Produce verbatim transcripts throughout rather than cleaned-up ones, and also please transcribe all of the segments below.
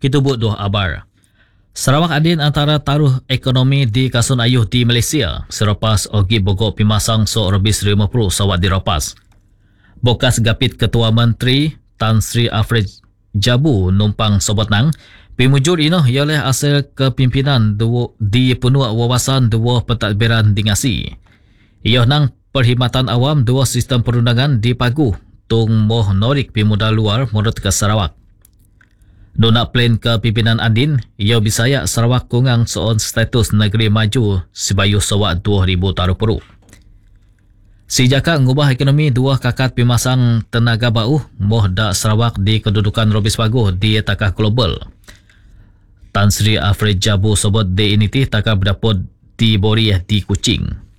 Kita buat dua abar. Sarawak adin antara taruh ekonomi di Kasun Ayuh di Malaysia selepas ogi bogok pimasang so lebih lima puluh sawat diropas. Bokas gapit Ketua Menteri Tan Sri Alfred Jabu numpang sobat nang pimujur ino ialah asal kepimpinan dua, di penuh wawasan dua pentadbiran di ngasi. Ia nang perkhidmatan awam dua sistem perundangan di Pagu tung moh norik pemuda luar menurut ke Sarawak. Dona plan kepimpinan Adin, ia bisaya Sarawak kungang soal status negeri maju sebayu sawat dua ribu taruh peru. Si jaka ngubah ekonomi dua kakat pimasang tenaga bau moh dak Sarawak di kedudukan Robis Pagu di takah global. Tan Sri Alfred Jabu sebut di ini ti takah berdapat di Bori di Kuching.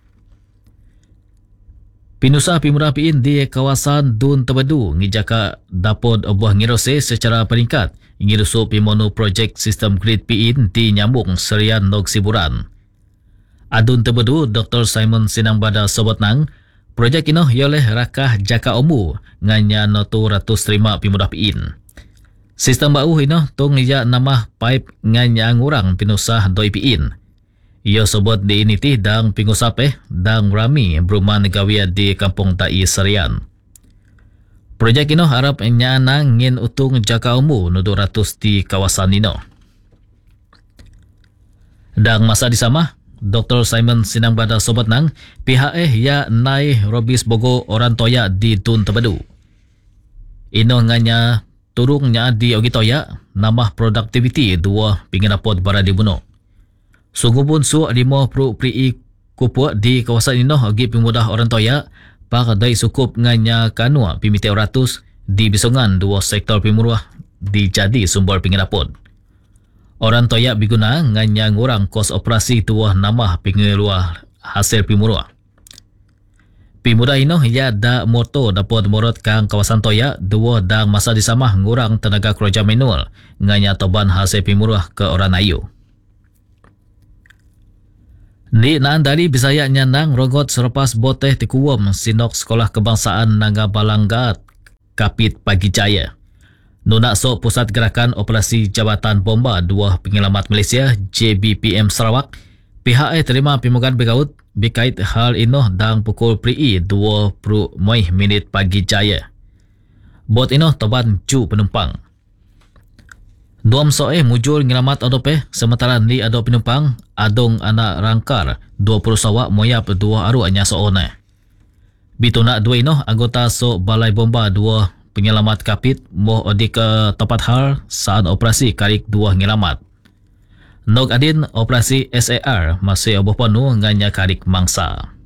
Pinusah Pimurah Piin di kawasan Dun Tebedu ngijaka dapod obuah ngirose secara peringkat ngirusu pimono projek sistem grid Piin di nyambung serian nog siburan. Adun Tebedu Doktor Simon Sinangbada sebut nang projek ino ialah rakah jaka omu nganya notu ratus terima Pimurah Piin. Sistem bau ino tung ia nama pipe nganya ngurang pinusah doi Piin. Ia sebut di ini ti dang pingusapeh dang rami berumahan negawia di Kampung Tai Serian. Projek ino harap nyana ngin utung jaka umu nudu ratus di kawasan ino. Dang masa disama, Doktor Simon Sinangbada sobat nang pihak eh ya nai Robis Bogo orang toya di Tun Tebedu. Ino nganya turungnya di Ogi Toya nama produktiviti dua pinginapod bara dibuno. Sungguh pun su lima puluh pri kupuk di kawasan ino agi pemudah orang toya pak dai sukup nganya kanua pimite ratus di bisongan dua sektor pimuruah dijadi sumber pingirapod. Orang toya biguna nganya ngurang kos operasi dua nama pingiluah hasil pimuruah. Pimudah ino ya da moto dapat morot kang kawasan toya dua dang masa disamah ngurang tenaga kerja manual nganya toban hasil pimuruah ke orang ayu. Ni naan dari Bisaya nyanang rogot selepas boteh tikuwam sinok sekolah kebangsaan Naga Balanggat Kapit Pagi Jaya. Nuna so pusat gerakan operasi Jabatan Bomba dua Penyelamat Malaysia J B P M Sarawak pihak eh terima pimugan bergaut berkait hal ino dang pukul pri dua puluh minit pagi jaya. Bot ino toban cu penumpang. Duam soe mujur ngelamat adope sementara ni ado penumpang adong anak rangkar dua puluh sawak moyap dua aru anya soone. Bituna dua ino anggota so balai bomba dua penyelamat kapit moh odi ke tempat hal saat operasi karik dua ngelamat. Nog adin operasi S A R masih oboh penuh nganya karik mangsa.